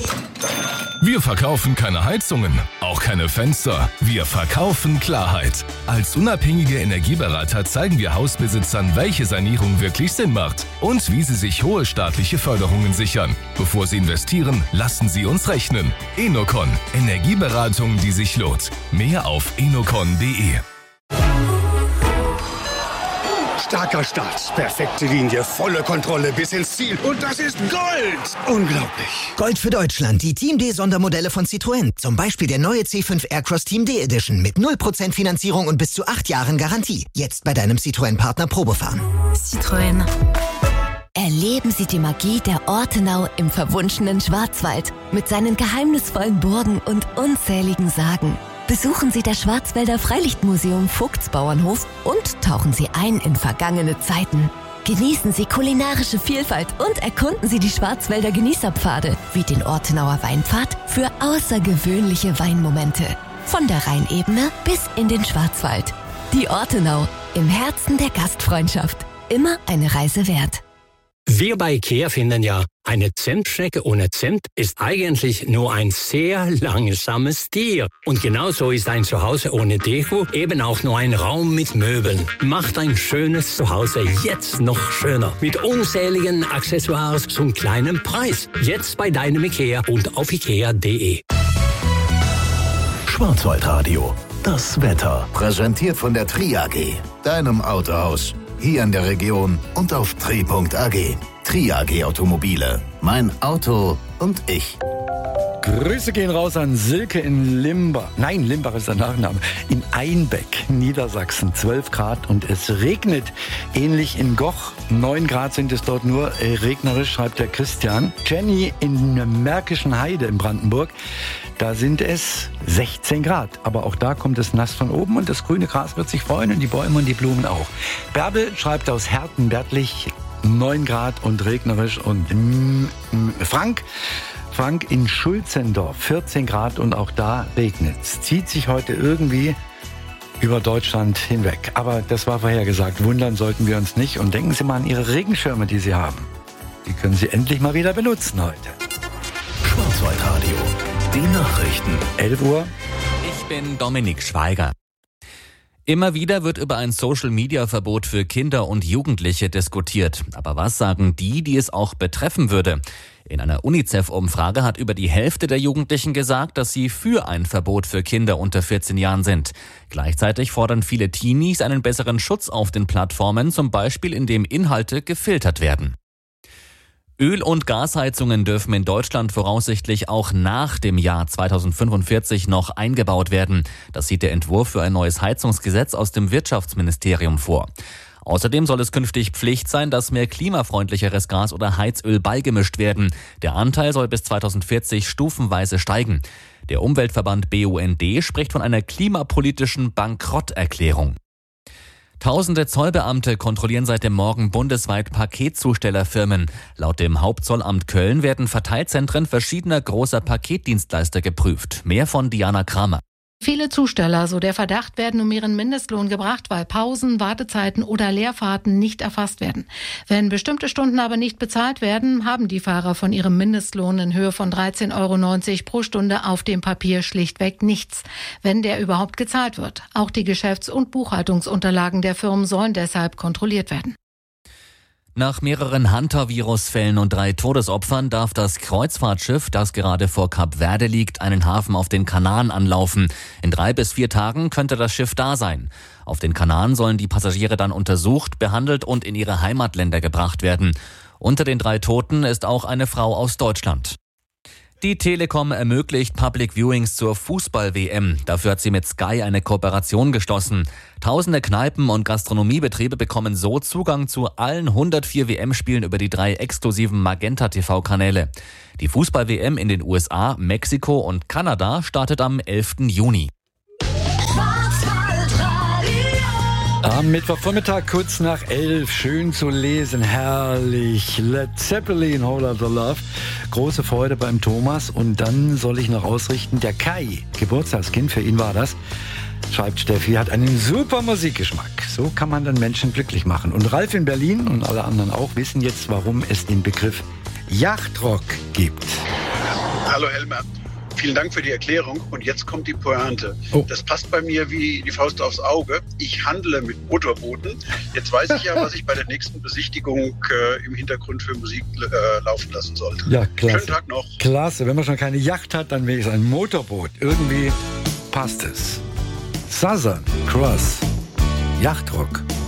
Wir verkaufen keine Heizungen, auch keine Fenster. Wir verkaufen Klarheit. Als unabhängige Energieberater zeigen wir Hausbesitzern, welche Sanierung wirklich Sinn macht und wie sie sich hohe staatliche Förderungen sichern. Bevor sie investieren, lassen sie uns rechnen. Enocon, Energieberatung, die sich lohnt. Mehr auf enocon.de. Starker Start, perfekte Linie, volle Kontrolle bis ins Ziel. Und das ist Gold! Unglaublich. Gold für Deutschland, die Team D-Sondermodelle von Citroën. Zum Beispiel der neue C5 Aircross Team D Edition mit 0% Finanzierung und bis zu 8 Jahren Garantie. Jetzt bei deinem Citroën-Partner Probefahren. Citroën. Erleben Sie die Magie der Ortenau im verwunschenen Schwarzwald mit seinen geheimnisvollen Burgen und unzähligen Sagen. Besuchen Sie das Schwarzwälder Freilichtmuseum Vogtsbauernhof und tauchen Sie ein in vergangene Zeiten. Genießen Sie kulinarische Vielfalt und erkunden Sie die Schwarzwälder Genießerpfade wie den Ortenauer Weinpfad für außergewöhnliche Weinmomente. Von der Rheinebene bis in den Schwarzwald. Die Ortenau, im Herzen der Gastfreundschaft. Immer eine Reise wert. Wir bei IKEA finden ja, eine Zentschnecke ohne Zimt ist eigentlich nur ein sehr langsames Tier. Und genauso ist ein Zuhause ohne Deko eben auch nur ein Raum mit Möbeln. Macht ein schönes Zuhause jetzt noch schöner. Mit unzähligen Accessoires zum kleinen Preis. Jetzt bei deinem IKEA und auf ikea.de. Schwarzwaldradio. Das Wetter. Präsentiert von der Tri AG. Deinem Autohaus. Hier in der Region und auf tri.ag. Tri AG Automobile. Mein Auto und ich. Grüße gehen raus an Silke in Limbach. Nein, Limbach ist der Nachname. In Einbeck, Niedersachsen, 12 Grad und es regnet. Ähnlich in Goch, 9 Grad sind es dort nur. Regnerisch, schreibt der Christian. Jenny in der Märkischen Heide in Brandenburg. Da sind es 16 Grad. Aber auch da kommt es nass von oben und das grüne Gras wird sich freuen und die Bäume und die Blumen auch. Bärbel schreibt aus Herten-Bärtlich, 9 Grad und regnerisch. Und Frank in Schulzendorf, 14 Grad und auch da regnet es. Zieht sich heute irgendwie über Deutschland hinweg. Aber das war vorhergesagt. Wundern sollten wir uns nicht. Und denken Sie mal an Ihre Regenschirme, die Sie haben. Die können Sie endlich mal wieder benutzen heute. Schwarzwaldradio. Die Nachrichten. 11 Uhr. Ich bin Dominik Schweiger. Immer wieder wird über ein Social-Media-Verbot für Kinder und Jugendliche diskutiert. Aber was sagen die es auch betreffen würde? In einer UNICEF-Umfrage hat über die Hälfte der Jugendlichen gesagt, dass sie für ein Verbot für Kinder unter 14 Jahren sind. Gleichzeitig fordern viele Teenies einen besseren Schutz auf den Plattformen, zum Beispiel indem Inhalte gefiltert werden. Öl- und Gasheizungen dürfen in Deutschland voraussichtlich auch nach dem Jahr 2045 noch eingebaut werden. Das sieht der Entwurf für ein neues Heizungsgesetz aus dem Wirtschaftsministerium vor. Außerdem soll es künftig Pflicht sein, dass mehr klimafreundlicheres Gas oder Heizöl beigemischt werden. Der Anteil soll bis 2040 stufenweise steigen. Der Umweltverband BUND spricht von einer klimapolitischen Bankrotterklärung. Tausende Zollbeamte kontrollieren seit dem Morgen bundesweit Paketzustellerfirmen. Laut dem Hauptzollamt Köln werden Verteilzentren verschiedener großer Paketdienstleister geprüft. Mehr von Diana Kramer. Viele Zusteller, so der Verdacht, werden um ihren Mindestlohn gebracht, weil Pausen, Wartezeiten oder Leerfahrten nicht erfasst werden. Wenn bestimmte Stunden aber nicht bezahlt werden, haben die Fahrer von ihrem Mindestlohn in Höhe von 13,90 € pro Stunde auf dem Papier schlichtweg nichts, wenn der überhaupt gezahlt wird. Auch die Geschäfts- und Buchhaltungsunterlagen der Firmen sollen deshalb kontrolliert werden. Nach mehreren Hunter-Virus-Fällen und 3 Todesopfern darf das Kreuzfahrtschiff, das gerade vor Kap Verde liegt, einen Hafen auf den Kanaren anlaufen. In 3 bis 4 Tagen könnte das Schiff da sein. Auf den Kanaren sollen die Passagiere dann untersucht, behandelt und in ihre Heimatländer gebracht werden. Unter den 3 Toten ist auch eine Frau aus Deutschland. Die Telekom ermöglicht Public Viewings zur Fußball-WM. Dafür hat sie mit Sky eine Kooperation geschlossen. Tausende Kneipen und Gastronomiebetriebe bekommen so Zugang zu allen 104 WM-Spielen über die 3 exklusiven Magenta-TV-Kanäle. Die Fußball-WM in den USA, Mexiko und Kanada startet am 11. Juni. Am Mittwochvormittag kurz nach 11, schön zu lesen, herrlich. Led Zeppelin, Whole Lotta Love. Große Freude beim Thomas. Und dann soll ich noch ausrichten, der Kai, Geburtstagskind, für ihn war das, schreibt Steffi, hat einen super Musikgeschmack. So kann man dann Menschen glücklich machen. Und Ralf in Berlin und alle anderen auch wissen jetzt, warum es den Begriff Yachtrock gibt. Hallo Helmer. Vielen Dank für die Erklärung. Und jetzt kommt die Pointe. Oh. Das passt bei mir wie die Faust aufs Auge. Ich handle mit Motorbooten. Jetzt weiß ich ja, was ich bei der nächsten Besichtigung im Hintergrund für Musik laufen lassen sollte. Ja, klasse. Schönen Tag noch. Klasse. Wenn man schon keine Yacht hat, dann wäre es ein Motorboot. Irgendwie passt es. Southern Cross. Yachtrock.